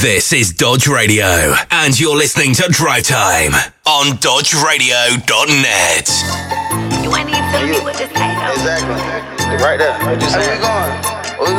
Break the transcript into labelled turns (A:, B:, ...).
A: This is Dodge Radio, and you're listening to Drive Time on DodgeRadio.net.
B: You ain't even tell me what to say, though.
C: Exactly. Right there. What you saying? Where we going?